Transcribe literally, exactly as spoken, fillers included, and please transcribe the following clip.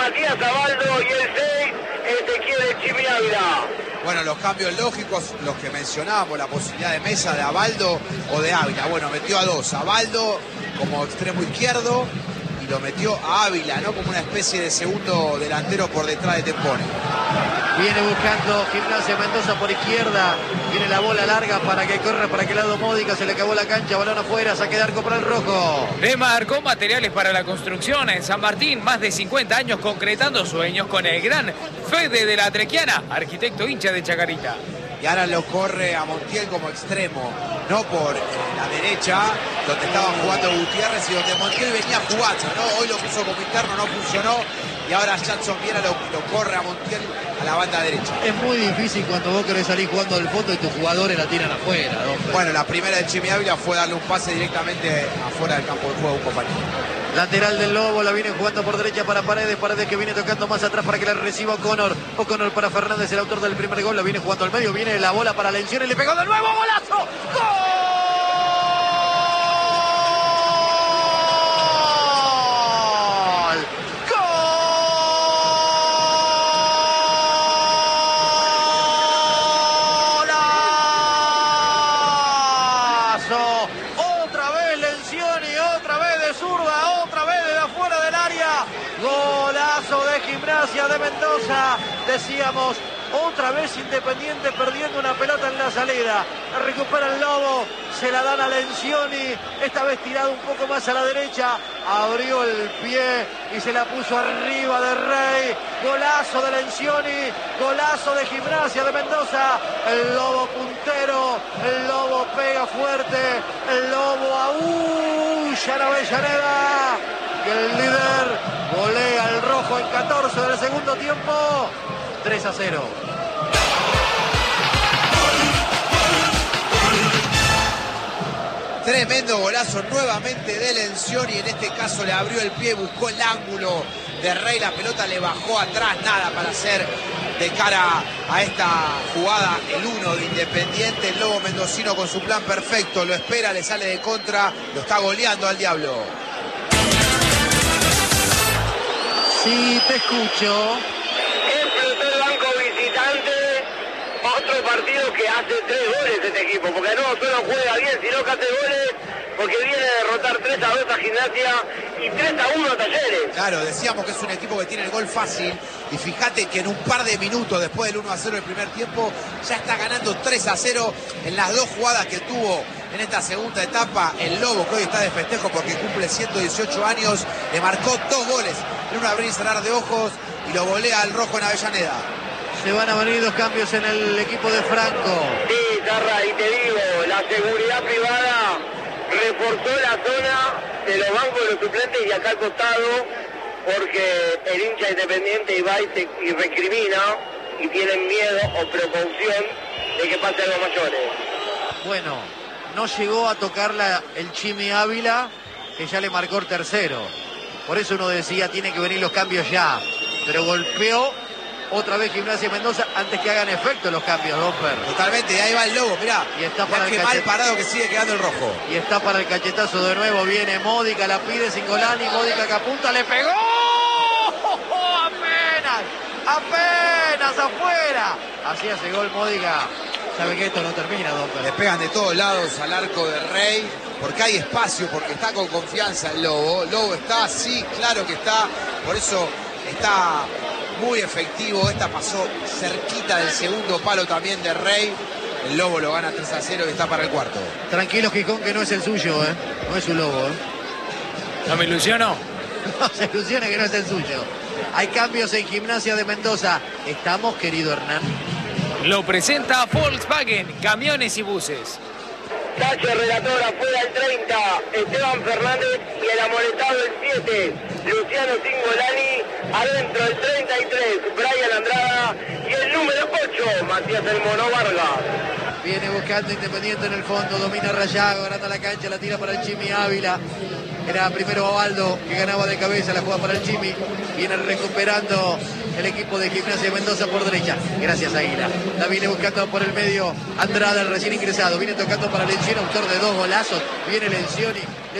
Matías Abaldo y el seis, Ezequiel Chimi Ávila. Bueno, los cambios lógicos, los que mencionábamos, la posibilidad de Mesa, de Abaldo o de Ávila. Bueno, metió a dos, Abaldo como extremo izquierdo y lo metió a Ávila, ¿no? Como una especie de segundo delantero por detrás de Tempone. Viene buscando Gimnasia Mendoza por izquierda. Viene la bola larga para que corra para aquel lado Módica. Se le acabó la cancha, balón afuera, saque de arco para el rojo. Demarcó materiales para la construcción en San Martín. Más de cincuenta años concretando sueños con el gran Fede de la Trequiana, arquitecto hincha de Chacarita. Y ahora lo corre a Montiel como extremo, no por eh, la derecha, donde estaba jugando Gutiérrez y donde Montiel venía jugando, ¿no? Hoy lo puso como interno, no funcionó. Y ahora Jackson Viera lo, lo corre a Montiel a la banda derecha. Es muy difícil cuando vos querés salir jugando del fondo y tus jugadores la tiran afuera, ¿no? Bueno, la primera de Chimi Ávila fue darle un pase directamente afuera del campo de juego a un compañero. Lateral del Lobo, la viene jugando por derecha para Paredes, Paredes que viene tocando más atrás para que la reciba O'Connor. O'Connor para Fernández, el autor del primer gol, la viene jugando al medio, viene la bola para Lencioni, le pegó de nuevo, ¡golazo! ¡Gol! Gimnasia de Mendoza, decíamos, otra vez Independiente perdiendo una pelota en la salida. La recupera el Lobo, se la dan a Lencioni, esta vez tirado un poco más a la derecha, abrió el pie y se la puso arriba de Rey. Golazo de Lencioni, golazo de Gimnasia de Mendoza. El Lobo puntero, el Lobo pega fuerte, el Lobo aúlla en Avellaneda. Que el líder golea al rojo en catorce del segundo tiempo. tres a cero. Tremendo golazo nuevamente de Lencioni. En este caso le abrió el pie, buscó el ángulo de Rey. La pelota le bajó atrás, nada para hacer de cara a esta jugada. El uno de Independiente. El Lobo mendocino con su plan perfecto. Lo espera, le sale de contra. Lo está goleando al Diablo. Sí, te escucho. Explotó el banco visitante. Otro partido que hace tres goles este equipo, porque no solo juega bien, sino que hace goles, porque viene a derrotar tres a dos a Gimnasia y tres a uno a Talleres. Claro, decíamos que es un equipo que tiene el gol fácil, y fíjate que en un par de minutos después del uno a cero del primer tiempo ya está ganando tres a cero en las dos jugadas que tuvo en esta segunda etapa. El Lobo, que hoy está de festejo porque cumple ciento dieciocho años, le marcó dos goles en un abrir y cerrar de ojos y lo golea al rojo en Avellaneda. Se van a venir dos cambios en el equipo de Franco. Sí, Zarra, y te digo, la seguridad privada reforzó la zona de los bancos de los suplentes y acá al costado, porque el hincha Independiente y va y, se, y recrimina y tienen miedo o precaución de que pase algo mayores. Bueno, no llegó a tocarla el Chimi Ávila, que ya le marcó el tercero. Por eso uno decía, tiene que venir los cambios ya. Pero golpeó otra vez Gimnasia Mendoza antes que hagan efecto los cambios, Domper. Totalmente, y ahí va el Lobo, mirá. Y está para mirá el qué mal cachet... parado que sigue quedando el rojo. Y está para el cachetazo de nuevo, viene Módica, la pide Singolani, Módica que apunta, le pegó. Apenas, apenas afuera. Así hace gol Módica. Sabe que esto no termina, Domper. Le pegan de todos lados al arco de Rey, porque hay espacio, porque está con confianza el Lobo. Lobo está, sí, claro que está, por eso está muy efectivo. Esta pasó cerquita del segundo palo también de Rey. El Lobo lo gana tres a cero y está para el cuarto. Tranquilo, Gijón, que no es el suyo, ¿eh? No es su Lobo, ¿eh? ¿No me ilusiono? No se ilusione que no es el suyo. Hay cambios en Gimnasia de Mendoza. ¿Estamos, querido Hernán? Lo presenta Volkswagen, camiones y buses. Tacho, relator, afuera el treinta, Esteban Fernández y el amoletado el siete, Luciano Singolani, adentro el treinta y tres, Brian Andrada y el número ocho, Matías El Mono Vargas. Viene buscando Independiente en el fondo, domina Rayago, ganando la cancha, la tira para el Chimi Ávila. Era primero Abaldo que ganaba de cabeza, la juega para el Chimi. Viene recuperando el equipo de Gimnasia de Mendoza por derecha. Gracias, Águila. La viene buscando por el medio Andrada, el recién ingresado. Viene tocando para Lencioni, autor de dos golazos. Viene Lencioni,